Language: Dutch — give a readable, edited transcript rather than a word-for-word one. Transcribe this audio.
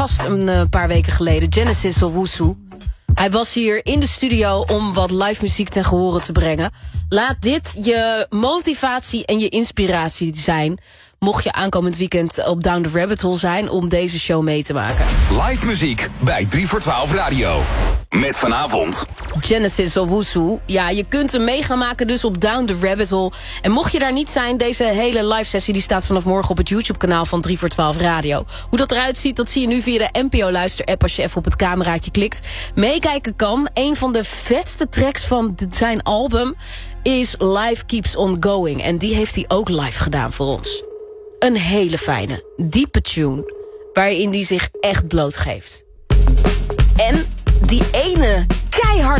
gast een paar weken geleden, Genesis Owusu. Hij was hier in de studio om wat live muziek ten gehore te brengen. Laat dit je motivatie en je inspiratie zijn, mocht je aankomend weekend op Down the Rabbit Hole zijn, om deze show mee te maken. Live muziek bij 3 voor 12 Radio. Met vanavond Genesis Owusu. Ja, je kunt hem mee gaan maken dus op Down the Rabbit Hole. En mocht je daar niet zijn, deze hele live sessie die staat vanaf morgen op het YouTube kanaal van 3 voor 12 Radio. Hoe dat eruit ziet, dat zie je nu via de NPO Luister app als je even op het cameraatje klikt. Meekijken kan. Een van de vetste tracks van zijn album is Life Keeps On Going. En die heeft hij ook live gedaan voor ons. Een hele fijne, diepe tune, waarin hij zich echt blootgeeft. En die ene keiharde